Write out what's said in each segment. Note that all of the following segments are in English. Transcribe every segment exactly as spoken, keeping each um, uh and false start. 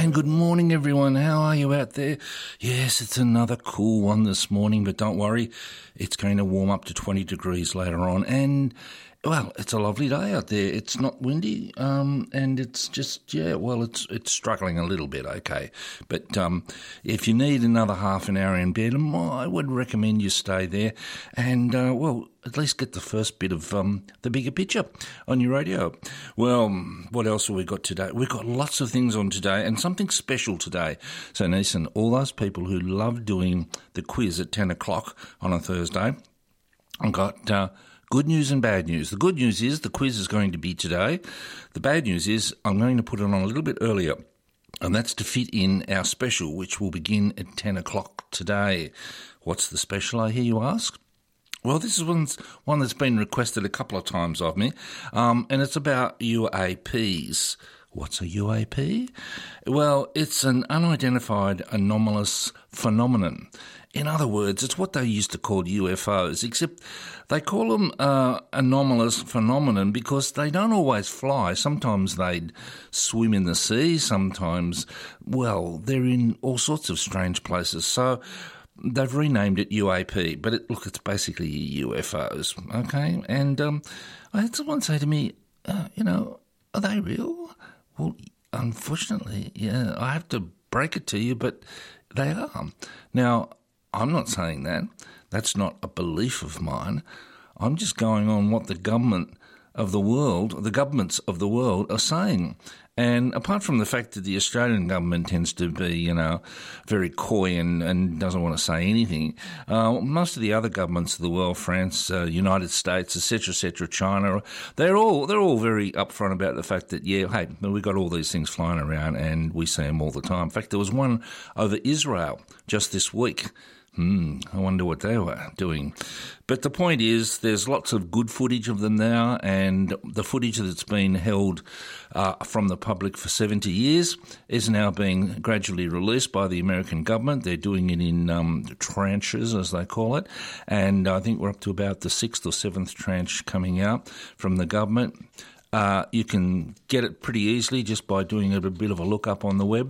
And good morning, everyone. How are you out there? Yes, it's another cool one this morning, but don't worry, it's going to warm up to twenty degrees later on. And, well, it's a lovely day out there. It's not windy, um, and it's just, yeah, well, it's it's struggling a little bit, okay. But um, if you need another half an hour in bed, I would recommend you stay there and, uh, well, at least get the first bit of um, the bigger picture on your radio. Well, what else have we got today? We've got lots of things on today and something special today. So, Neeson, all those people who love doing the quiz at ten o'clock on a Thursday, I've got uh, good news and bad news. The good news is the quiz is going to be today. The bad news is I'm going to put it on a little bit earlier, and that's to fit in our special, which will begin at ten o'clock today. What's the special, I hear you ask? Well, this is one's, one that's been requested a couple of times of me, um, and it's about U A Ps. What's a U A P? Well, it's an unidentified anomalous phenomenon. In other words, it's what they used to call U F Os, except they call them uh, anomalous phenomenon because they don't always fly. Sometimes they swim in the sea, sometimes, well, they're in all sorts of strange places. So they've renamed it U A P, but it, look, it's basically U F Os, okay? And um, I had someone say to me, uh, you know, are they real? Well, unfortunately, yeah, I have to break it to you, but they are. Now, I'm not saying that. That's not a belief of mine. I'm just going on what the government of the world, the governments of the world are saying. And apart from the fact that the Australian government tends to be, you know, very coy and, and doesn't want to say anything, uh, most of the other governments of the world, France, uh, United States, et cetera, et cetera, China, they're all they're all very upfront about the fact that, yeah, hey, we've got all these things flying around and we see them all the time. In fact, there was one over Israel just this week. Hmm, I wonder what they were doing. But the point is, there's lots of good footage of them now, and the footage that's been held uh, from the public for seventy years is now being gradually released by the American government. They're doing it in um, tranches, as they call it, and I think we're up to about the sixth or seventh tranche coming out from the government. Uh, you can get it pretty easily just by doing a bit of a look up on the web.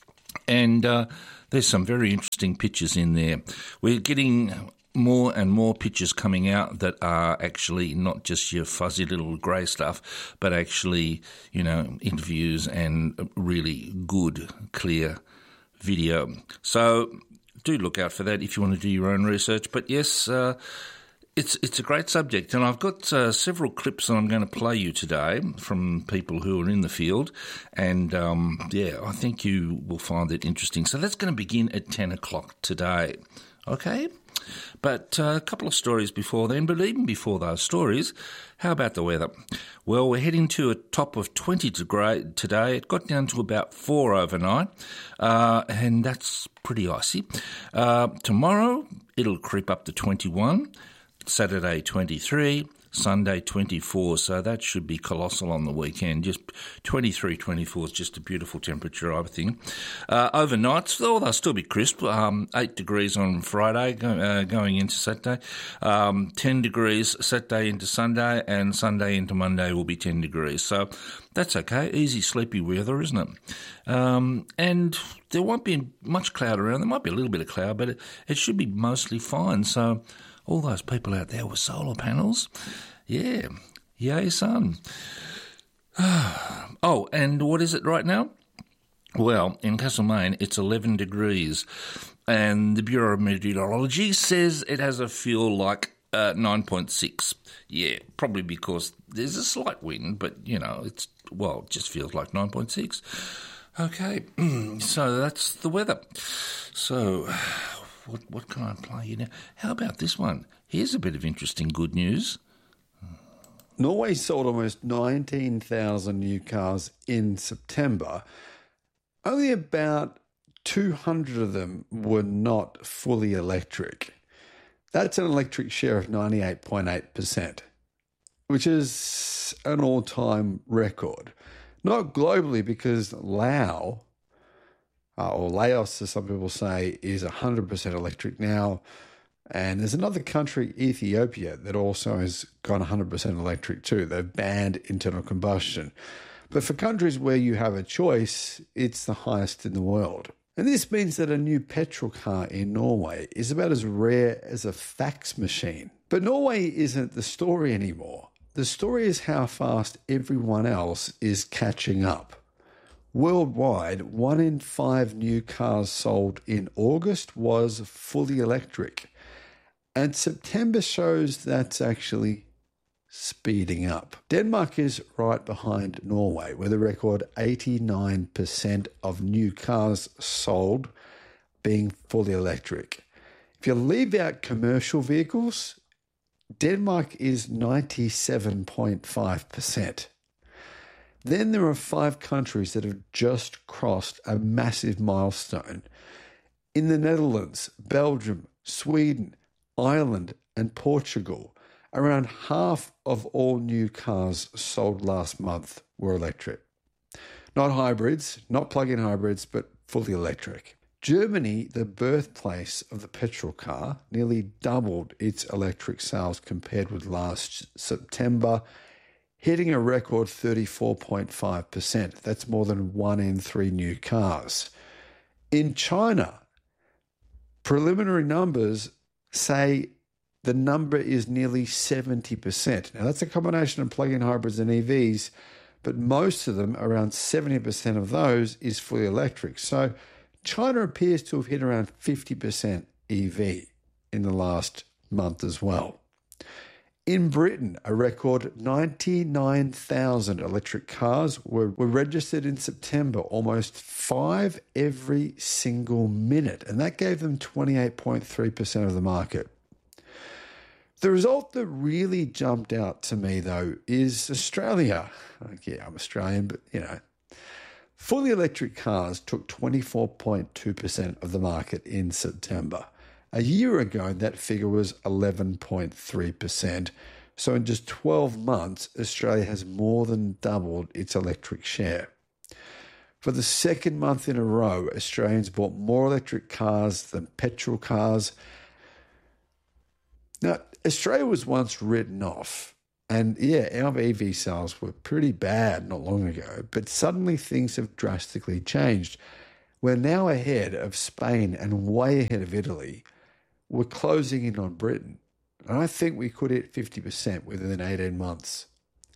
And uh, there's some very interesting pictures in there. We're getting more and more pictures coming out that are actually not just your fuzzy little grey stuff, but actually, you know, interviews and really good, clear video. So do look out for that if you want to do your own research. But yes, uh, It's it's a great subject, and I've got uh, several clips that I'm going to play you today from people who are in the field, and um, yeah, I think you will find it interesting. So that's going to begin at ten o'clock today, okay? But uh, a couple of stories before then, but even before those stories, how about the weather? Well, we're heading to a top of twenty degree today. It got down to about four overnight, uh, and that's pretty icy. Uh, tomorrow, it'll creep up to twenty-one. Saturday twenty-three, Sunday twenty-four, so that should be colossal on the weekend. Just twenty-three, twenty-four is just a beautiful temperature, I think. Uh, overnights, oh, they'll still be crisp, um, eight degrees on Friday go, uh, going into Saturday, um, ten degrees Saturday into Sunday, and Sunday into Monday will be ten degrees. So that's okay, easy sleepy weather, isn't it? Um, and there won't be much cloud around. There might be a little bit of cloud, but it, it should be mostly fine. So all those people out there with solar panels, yeah, yay, son. Oh, and what is it right now? Well, in Castlemaine, it's eleven degrees, and the Bureau of Meteorology says it has a feel like uh, nine point six. Yeah, probably because there's a slight wind, but, you know, it's, well, it just feels like nine point six. Okay, so that's the weather. So What what can I play you now? How about this one? Here's a bit of interesting good news. Norway sold almost nineteen thousand new cars in September. Only about two hundred of them were not fully electric. That's an electric share of ninety-eight point eight percent, which is an all-time record. Not globally, because Laos, Uh, or Laos, as some people say, is one hundred percent electric now. And there's another country, Ethiopia, that also has gone one hundred percent electric too. They've banned internal combustion. But for countries where you have a choice, it's the highest in the world. And this means that a new petrol car in Norway is about as rare as a fax machine. But Norway isn't the story anymore. The story is how fast everyone else is catching up. Worldwide, one in five new cars sold in August was fully electric. And September shows that's actually speeding up. Denmark is right behind Norway with a record eighty-nine percent of new cars sold being fully electric. If you leave out commercial vehicles, Denmark is ninety-seven point five percent. Then there are five countries that have just crossed a massive milestone. In the Netherlands, Belgium, Sweden, Ireland, and Portugal, around half of all new cars sold last month were electric. Not hybrids, not plug-in hybrids, but fully electric. Germany, the birthplace of the petrol car, nearly doubled its electric sales compared with last September, hitting a record thirty-four point five percent. That's more than one in three new cars. In China, preliminary numbers say the number is nearly seventy percent. Now, that's a combination of plug-in hybrids and E Vs, but most of them, around seventy percent of those, is fully electric. So China appears to have hit around fifty percent E V in the last month as well. In Britain, a record ninety-nine thousand electric cars were, were registered in September, almost five every single minute, and that gave them twenty-eight point three percent of the market. The result that really jumped out to me, though, is Australia. Like, yeah, I'm Australian, but, you know, fully electric cars took twenty-four point two percent of the market in September. A year ago, that figure was eleven point three percent. So in just twelve months, Australia has more than doubled its electric share. For the second month in a row, Australians bought more electric cars than petrol cars. Now, Australia was once written off, and yeah, our E V sales were pretty bad not long ago, but suddenly things have drastically changed. We're now ahead of Spain and way ahead of Italy. We're closing in on Britain, and I think we could hit fifty percent within eighteen months.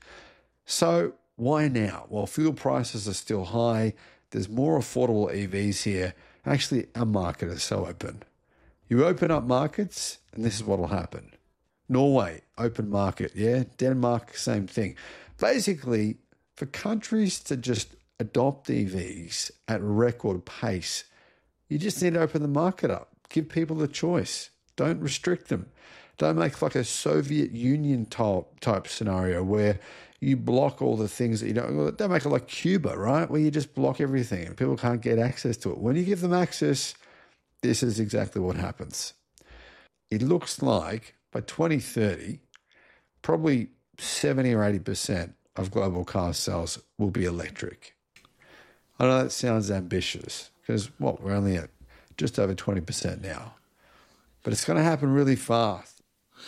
So why now? Well, fuel prices are still high. There's more affordable E Vs here. Actually, our market is so open. You open up markets, and this is what will happen. Norway, open market, yeah? Denmark, same thing. Basically, for countries to just adopt E Vs at record pace, you just need to open the market up. Give people the choice. Don't restrict them. Don't make like a Soviet Union type, type scenario where you block all the things that you don't. Don't make it like Cuba, right? Where you just block everything and people can't get access to it. When you give them access, this is exactly what happens. It looks like by twenty thirty, probably seventy or eighty percent of global car sales will be electric. I know that sounds ambitious because, what, we're only at just over twenty percent now. But it's going to happen really fast.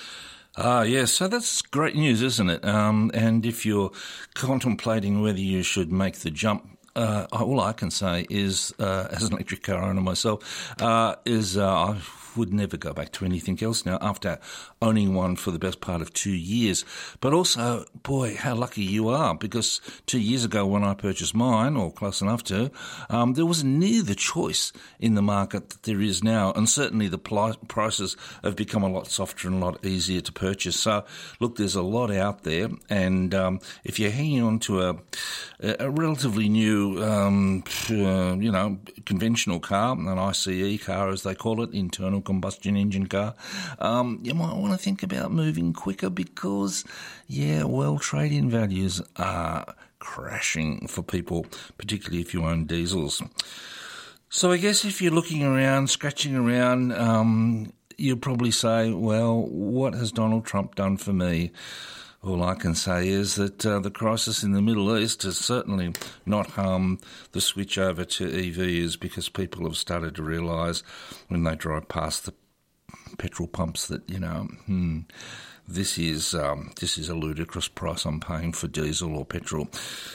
Ah, yes, so that's great news, isn't it? Um, and if you're contemplating whether you should make the jump, uh, all I can say is, uh, as an electric car owner myself, uh, is uh, I would never go back to anything else now after owning one for the best part of two years. But also, boy, how lucky you are, because two years ago when I purchased mine, or close enough to, um, there was near the choice in the market that there is now, and certainly the pl- prices have become a lot softer and a lot easier to purchase. So, look, there's a lot out there, and um, if you're hanging on to a, a relatively new, um, uh, you know, conventional car, an I C E car as they call it, internal combustion engine car, um, you might want to think about moving quicker because, yeah, well, trade-in values are crashing for people, particularly if you own diesels. So I guess if you're looking around, scratching around, um, you'll probably say, well, what has Donald Trump done for me? All I can say is that uh, the crisis in the Middle East has certainly not harmed the switch over to E Vs, because people have started to realise when they drive past the petrol pumps that, you know, hmm, this is um, this is a ludicrous price I'm paying for diesel or petrol.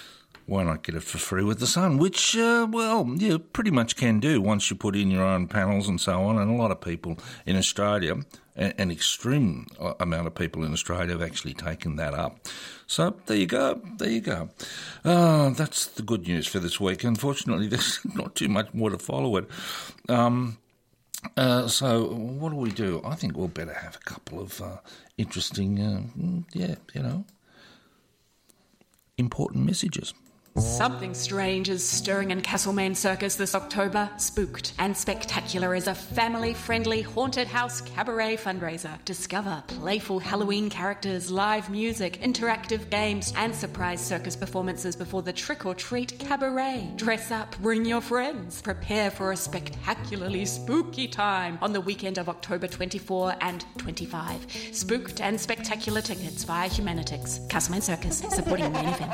why not get it for free with the sun? Which, uh, well, you pretty much can do once you put in your own panels and so on. And a lot of people in Australia, an extreme amount of people in Australia have actually taken that up. So there you go, there you go. Uh, that's the good news for this week. Unfortunately, there's not too much more to follow it. Um, uh, so what do we do? I think we'll better have a couple of uh, interesting, uh, yeah, you know, important messages. Something strange is stirring in Castlemaine Circus this October. Spooked and Spectacular is a family-friendly haunted house cabaret fundraiser. Discover playful Halloween characters, live music, interactive games, and surprise circus performances before the trick-or-treat cabaret. Dress up, bring your friends. Prepare for a spectacularly spooky time on the weekend of October twenty-fourth and twenty-fifth. Spooked and Spectacular tickets via Humanitix. Castlemaine Circus, supporting Main F M.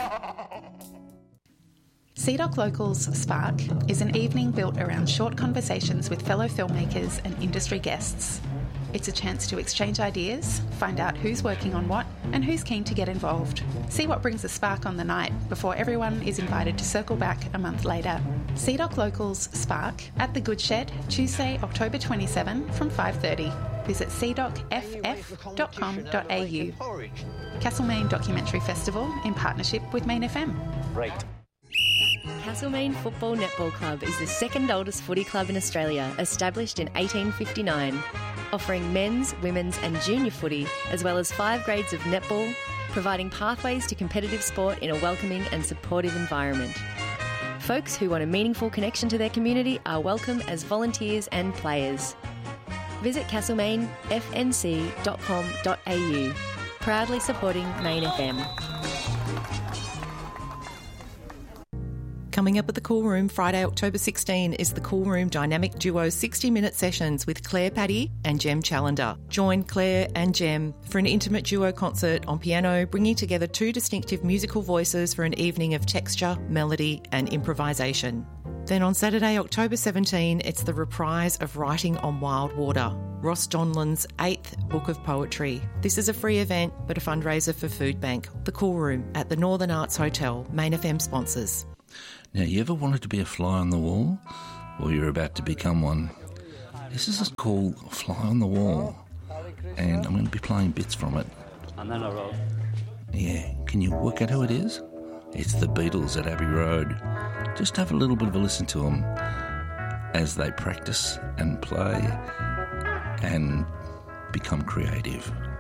C D O C Locals Spark is an evening built around short conversations with fellow filmmakers and industry guests. It's a chance to exchange ideas, find out who's working on what, and who's keen to get involved. See what brings a spark on the night before everyone is invited to circle back a month later. C D O C Locals Spark at the Good Shed, Tuesday, October twenty-seventh from five thirty. Visit c doc f f dot com dot a u. Castlemaine Documentary Festival in partnership with Main F M. Right. Castlemaine Football Netball Club is the second oldest footy club in Australia, established in eighteen fifty-nine, offering men's, women's and junior footy, as well as five grades of netball, providing pathways to competitive sport in a welcoming and supportive environment. Folks who want a meaningful connection to their community are welcome as volunteers and players. Visit castlemaine f n c dot com dot a u, proudly supporting Main F M. Coming up at the Cool Room Friday, October sixteenth is the Cool Room Dynamic Duo sixty-minute sessions with Claire Paddy and Jem Challender. Join Claire and Jem for an intimate duo concert on piano, bringing together two distinctive musical voices for an evening of texture, melody and improvisation. Then on Saturday, October seventeenth, it's the reprise of Writing on Wild Water, Ross Donlan's eighth book of poetry. This is a free event but a fundraiser for Food Bank. The Cool Room at the Northern Arts Hotel, Main F M sponsors. Now, you ever wanted to be a fly on the wall? Well, you're about to become one. This is called Fly on the Wall, and I'm going to be playing bits from it. And then I wrote. Yeah, can you work out who it is? It's the Beatles at Abbey Road. Just have a little bit of a listen to them as they practice and play and become creative.